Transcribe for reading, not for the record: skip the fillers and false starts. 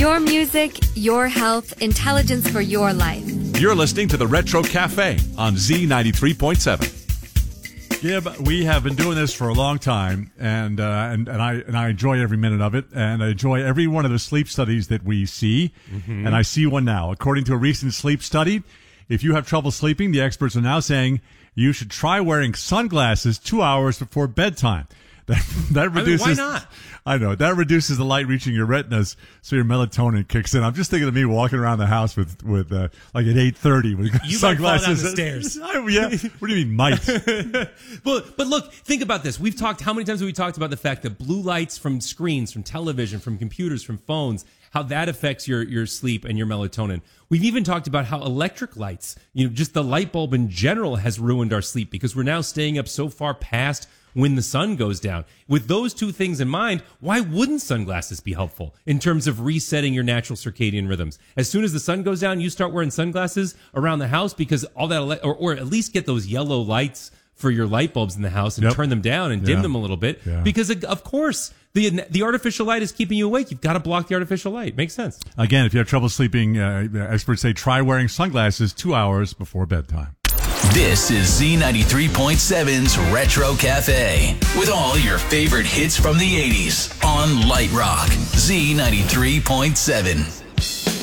Your music, your health, intelligence for your life. You're listening to the Retro Cafe on Z93.7. Gib, we have been doing this for a long time, and I enjoy every minute of it, and I enjoy every one of the sleep studies that we see, and I see one now. According to a recent sleep study, if you have trouble sleeping, the experts are now saying you should try wearing sunglasses 2 hours before bedtime. That reduces. Why not? I know that reduces the light reaching your retinas, so your melatonin kicks in. I'm just thinking of me walking around the house with like at 8:30 with you sunglasses. Might fall down the stairs. Yeah. What do you mean, might? But look, think about this. How many times have we talked about the fact that blue lights from screens, from television, from computers, from phones, how that affects your sleep and your melatonin. We've even talked about how electric lights, just the light bulb in general has ruined our sleep because we're now staying up so far past when the sun goes down. With those two things in mind, why wouldn't sunglasses be helpful in terms of resetting your natural circadian rhythms? As soon as the sun goes down, you start wearing sunglasses around the house because all that, or at least get those yellow lights for your light bulbs in the house and turn them down and dim them a little bit because of course the artificial light is keeping you awake. You've got to block the artificial light. Makes sense. Again, if you have trouble sleeping, experts say try wearing sunglasses 2 hours before bedtime. This is Z93.7's Retro Cafe with all your favorite hits from the 80s on Light Rock. Z93.7.